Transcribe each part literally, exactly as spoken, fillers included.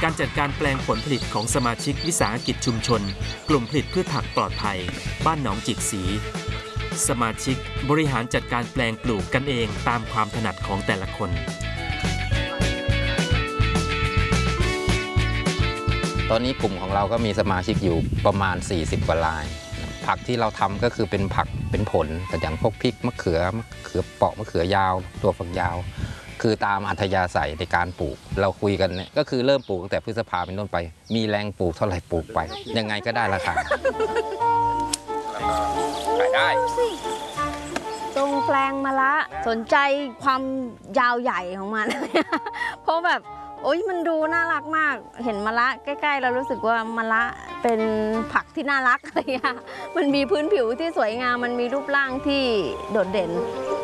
การจัดการแปลงผลผลิตของสมาชิกวิสาหกิจชุมชนกลุ่มผลิตพืชผักปลอดภัยบ้านหนองจิกสีสมาชิกบริหารจัดการแปลงปลูกกันเองตามความถนัดของแต่ละคนตอนนี้กลุ่มของเราก็มีสมาชิกอยู่ประมาณสี่สิบกว่ารายผักที่เราทำก็คือเป็นผักเป็นผลแต่อย่างพวกพริกมะเขือมะเขือเปาะมะเขือยาวตัวฝักยาวคือตามอัธยาศัยในการปลูกเราคุยกันเนี่ยก็คือเริ่มปลูกตั้งแต่พฤษภาเป็นต้นไปมีแรงปลูกเท่าไหร่ปลูกไปยังไงก็ได้ราคาขายได้ตรงแปลงมะละสนใจความยาวใหญ่ของมัน เพราะแบบโอ๊ยมันดูน่ารักมากเห็นมะละใกล้ๆเรารู้สึกว่ามะละเป็นผักที่น่ารักอะไรอย่างเงี้ยมันมีพื้นผิวที่สวยงามมันมีรูปร่างที่โดดเด่น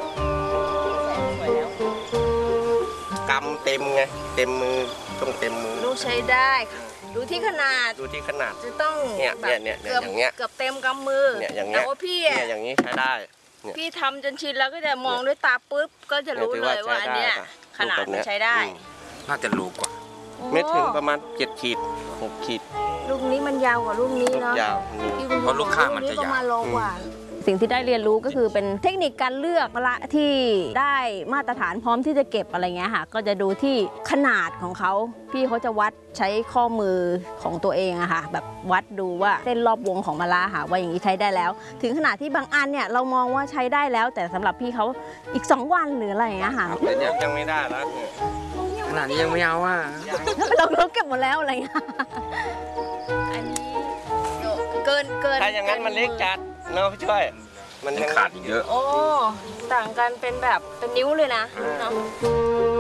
กำเต็มไงเต็มมือต้องเต็มมือลูกใช้ได้ดูที่ขนาดดูที่ขนาดจะต้องเนี่ยเนี่ยเนี่ยอย่างเงี้ยเกือบเต็มกำมือเนี่ยอย่างเงี้ยแต่ว่าพี่เนี่ยอย่างนี้ใช้ได้พี่ทำจนชินแล้วก็จะมองด้วยตาปุ๊บก็จะรู้เลยว่าอันเนี้ยขนาดมันใช้ได้น่าจะรู้กว่าไม่ถึงประมาณเจ็ดขีดหกขีดลูกนี้มันยาวกว่าลูกนี้เนาะยาวเพราะลูกข้างมันจะยาวมาโลกว่าสิ่งที่ได้เรียนรู้ก็คือเป็นเทคนิคการเลือกมะละที่ได้มาตรฐานพร้อมที่จะเก็บอะไรเงี้ยค่ะก็จะดูที่ขนาดของเขาพี่เขาจะวัดใช้ข้อมือของตัวเองอะค่ะแบบวัดดูว่าเส้นรอบวงของมะละค่ะว่าอย่างนี้ใช้ได้แล้วถึงขนาดที่บางอันเนี่ยเรามองว่าใช้ได้แล้วแต่สำหรับพี่เขาอีกสองวันหรืออะไรอย่างเงี้ยค่ะยังไม่ได้แล้วขนาดนี้ยังไม่เอาว่าเราเราเก็บหมดแล้วอะไรเงี้ยอันนี้เกินเกินถ้าอย่างนั้นมันเล็กจัดเนาะพี่ช่วยมันยังขาดเยอะโอ้ต่างกันเป็นแบบเป็นนิ้วเลยนะเนาะ